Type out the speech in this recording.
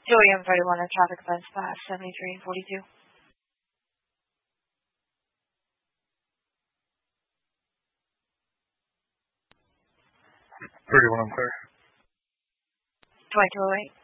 Joey, I'm 31 on traffic offense class 73 and 42. 31 unclear. 2208.